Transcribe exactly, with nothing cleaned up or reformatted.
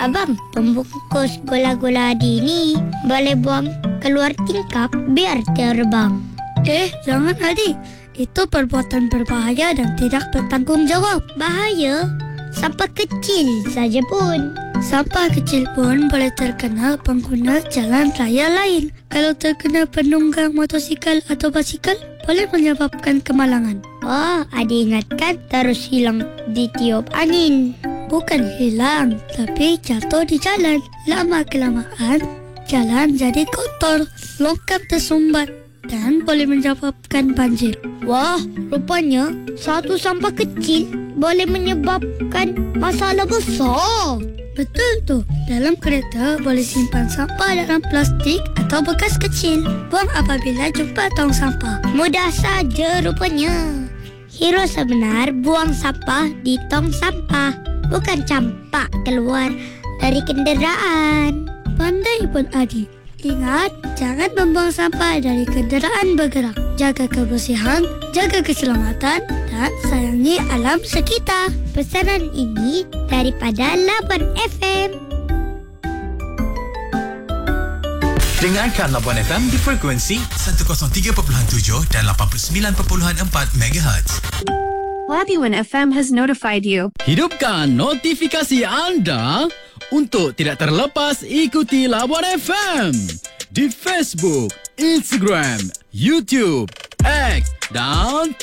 Abang, pembungkus gula-gula Adi ni boleh buang keluar tingkap biar terbang. Eh, jangan Adi. Itu perbuatan berbahaya dan tidak bertanggungjawab. Bahaya? Sampah kecil saja pun. Sampah kecil pun boleh terkena pengguna jalan raya lain. Kalau terkena penunggang motosikal atau basikal, boleh menyebabkan kemalangan. Wah, Adi ingatkan terus hilang ditiup angin. Bukan hilang, tapi jatuh di jalan. Lama-kelamaan, jalan jadi kotor, longkap tersumbat dan boleh menyebabkan banjir. Wah, rupanya satu sampah kecil boleh menyebabkan masalah besar. Betul tu. Dalam kereta boleh simpan sampah dalam plastik atau bekas kecil. Buang apabila jumpa tong sampah. Mudah saja rupanya. Hero sebenar buang sampah di tong sampah, bukan campak keluar dari kenderaan. Pandai pun Adi. Ingat, jangan membuang sampah dari kenderaan bergerak. Jaga kebersihan, jaga keselamatan dan sayangi alam sekitar. Pesanan ini daripada Labuan F M. Dengarkan Labuan F M di frekuensi seratus tiga perpuluhan tujuh dan lapan puluh sembilan perpuluhan empat megahertz. Labuan F M has notified you. Hidupkan notifikasi anda untuk tidak terlepas ikuti Labuan F M di Facebook, Instagram, YouTube, X dan